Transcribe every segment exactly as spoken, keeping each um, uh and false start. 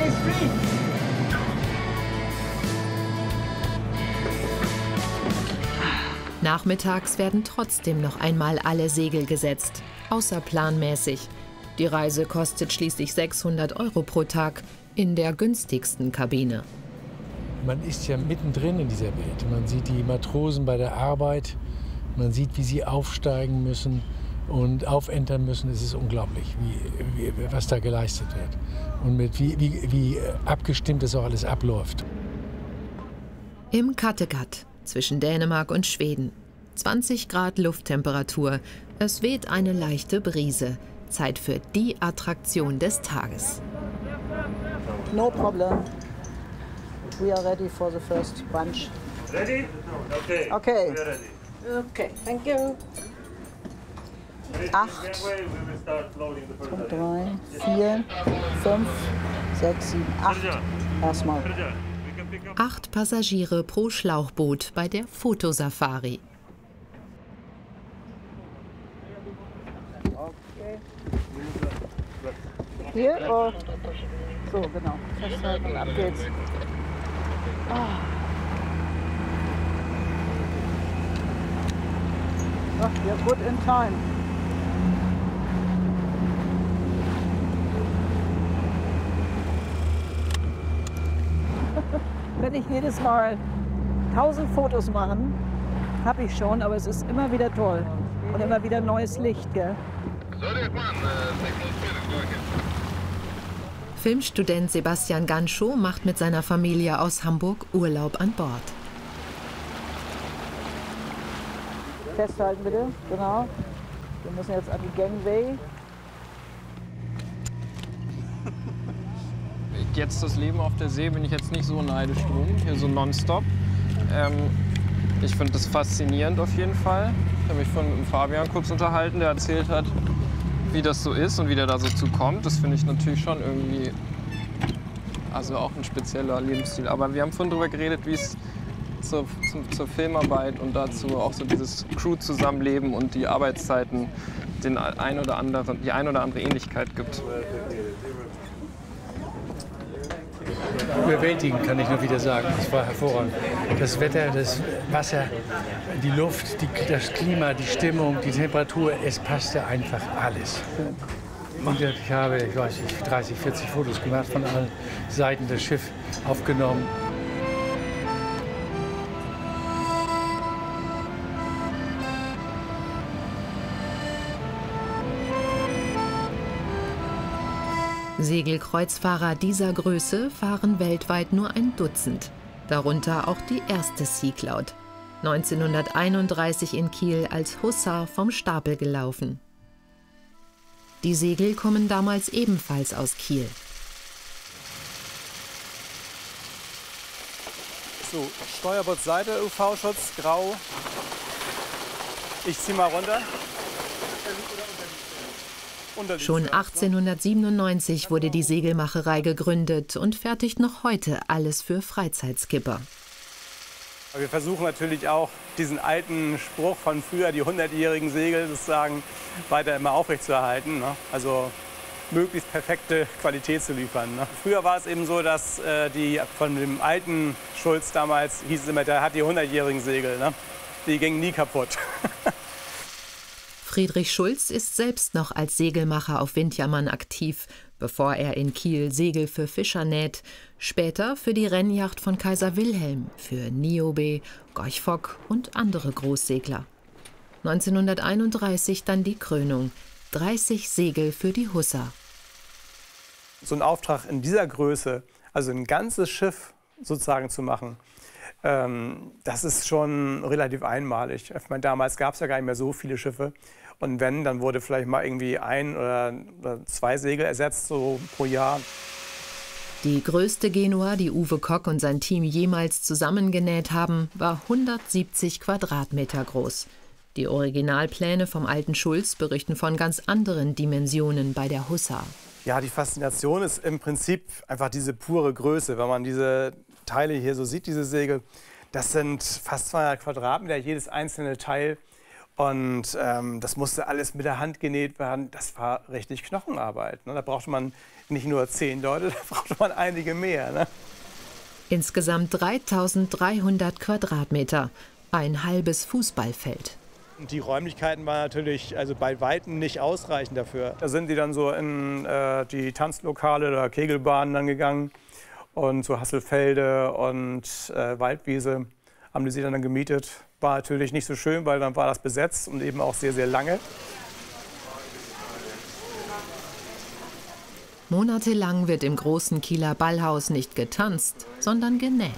Nachmittags werden trotzdem noch einmal alle Segel gesetzt, außerplanmäßig. Die Reise kostet schließlich sechshundert Euro pro Tag in der günstigsten Kabine. Man ist ja mittendrin in dieser Welt. Man sieht die Matrosen bei der Arbeit, man sieht, wie sie aufsteigen müssen und aufentern müssen. Es ist unglaublich, wie, wie, was da geleistet wird und mit wie, wie, wie abgestimmt das auch alles abläuft. Im Kattegat zwischen Dänemark und Schweden. zwanzig Grad Lufttemperatur. Es weht eine leichte Brise. Zeit für die Attraktion des Tages. No problem. We are ready for the first bunch. Ready? Okay. Okay. We are ready. Okay, thank you. Acht, drei, vier, fünf, sechs, sieben, acht. Erstmal. Acht Passagiere pro Schlauchboot bei der Fotosafari. Okay. Hier? Oh. So, genau. Festhalten, ab geht's. Ah. Ach, we're good in time. Wenn ich jedes Mal tausend Fotos machen, habe ich schon, aber es ist immer wieder toll und immer wieder neues Licht, gell? Filmstudent Sebastian Ganschow macht mit seiner Familie aus Hamburg Urlaub an Bord. Festhalten bitte, genau. Wir müssen jetzt an die Gangway. Jetzt das Leben auf der See bin ich jetzt nicht so neidisch drum, hier so nonstop. Ähm, ich finde das faszinierend auf jeden Fall. Ich habe mich von Fabian kurz unterhalten, der erzählt hat, wie das so ist und wie der da so zu kommt. Das finde ich natürlich schon irgendwie, also auch ein spezieller Lebensstil. Aber wir haben vorhin darüber geredet, wie es zur, zum, zur Filmarbeit und dazu auch so dieses Crew-Zusammenleben und die Arbeitszeiten den ein oder anderen, die ein oder andere Ähnlichkeit gibt. Überwältigend, kann ich nur wieder sagen. Es war hervorragend. Das Wetter, das Wasser, die Luft, die, das Klima, die Stimmung, die Temperatur, es passte einfach alles. Und ich habe, ich weiß nicht, dreißig, vierzig Fotos gemacht, von allen Seiten des Schiffs aufgenommen. Segelkreuzfahrer dieser Größe fahren weltweit nur ein Dutzend. Darunter auch die erste Sea Cloud. neunzehnhunderteinunddreißig in Kiel als Hussar vom Stapel gelaufen. Die Segel kommen damals ebenfalls aus Kiel. So, Steuerbordseite, U V-Schutz, grau. Ich zieh mal runter. Schon achtzehnhundertsiebenundneunzig wurde die Segelmacherei gegründet und fertigt noch heute alles für Freizeitskipper. Wir versuchen natürlich auch, diesen alten Spruch von früher, die hundertjährigen Segel sozusagen, weiter immer aufrechtzuerhalten. Ne? Also möglichst perfekte Qualität zu liefern. Ne? Früher war es eben so, dass äh, die von dem alten Schulz damals, hieß es immer, der hat die hundertjährigen Segel. Ne? Die gingen nie kaputt. Friedrich Schulz ist selbst noch als Segelmacher auf Windjammern aktiv, bevor er in Kiel Segel für Fischer näht, später für die Rennjacht von Kaiser Wilhelm, für Niobe, Gorch Fock und andere Großsegler. neunzehnhunderteinunddreißig dann die Krönung, dreißig Segel für die Hussar. So einen Auftrag in dieser Größe, also ein ganzes Schiff sozusagen zu machen, ähm, das ist schon relativ einmalig. Ich meine, damals gab es ja gar nicht mehr so viele Schiffe. Und wenn, dann wurde vielleicht mal irgendwie ein oder, oder zwei Segel ersetzt, so pro Jahr. Die größte Genua, die Uwe Kock und sein Team jemals zusammengenäht haben, war hundertsiebzig Quadratmeter groß. Die Originalpläne vom alten Schulz berichten von ganz anderen Dimensionen bei der Hussar. Ja, die Faszination ist im Prinzip einfach diese pure Größe. Wenn man diese Teile hier so sieht, diese Segel, das sind fast zweihundert Quadratmeter, jedes einzelne Teil. Und ähm, das musste alles mit der Hand genäht werden. Das war richtig Knochenarbeit. Ne? Da brauchte man nicht nur zehn Leute, da brauchte man einige mehr. Ne? Insgesamt dreitausenddreihundert Quadratmeter, ein halbes Fußballfeld. Die Räumlichkeiten waren natürlich also bei Weitem nicht ausreichend dafür. Da sind die dann so in äh, die Tanzlokale oder Kegelbahnen dann gegangen und so Hasselfelde und äh, Waldwiese haben die sich dann gemietet. War natürlich nicht so schön, weil dann war das besetzt und eben auch sehr, sehr lange. Monatelang wird im großen Kieler Ballhaus nicht getanzt, sondern genäht.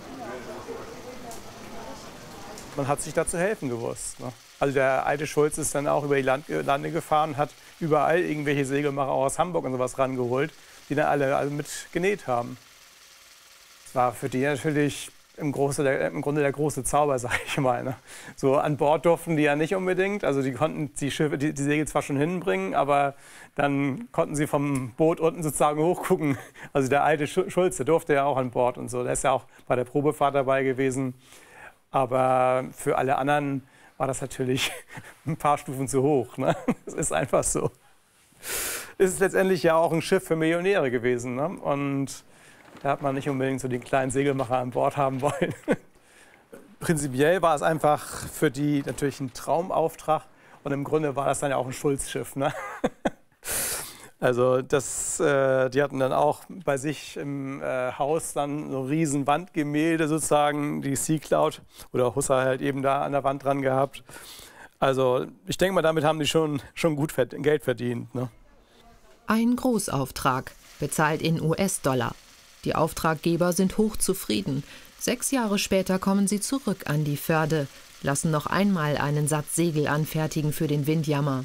Man hat sich da zu helfen gewusst. Ne? Also der alte Schulz ist dann auch über die Land Lande gefahren und hat überall irgendwelche Segelmacher aus Hamburg und sowas rangeholt, die dann alle also mit genäht haben. Das war für die natürlich im, Große, der, im Grunde der große Zauber, sag ich mal. Ne? So an Bord durften die ja nicht unbedingt. Also die konnten die, Schiffe, die, die Segel zwar schon hinbringen, aber dann konnten sie vom Boot unten sozusagen hochgucken. Also der alte Schulze durfte ja auch an Bord und so. Der ist ja auch bei der Probefahrt dabei gewesen. Aber für alle anderen war das natürlich ein paar Stufen zu hoch. Ne? Das ist einfach so. Es ist letztendlich ja auch ein Schiff für Millionäre gewesen. Ne? Und da hat man nicht unbedingt so den kleinen Segelmacher an Bord haben wollen. Prinzipiell war es einfach für die natürlich ein Traumauftrag. Und im Grunde war das dann ja auch ein Schulzschiff. Ne? Also das, äh, die hatten dann auch bei sich im äh, Haus dann so riesen Wandgemälde sozusagen, die Sea Cloud oder Hussa halt eben da an der Wand dran gehabt. Also ich denke mal, damit haben die schon, schon gut verd- Geld verdient. Ne? Ein Großauftrag, bezahlt in U S-Dollar. Die Auftraggeber sind hochzufrieden. Sechs Jahre später kommen sie zurück an die Förde, lassen noch einmal einen Satz Segel anfertigen für den Windjammer.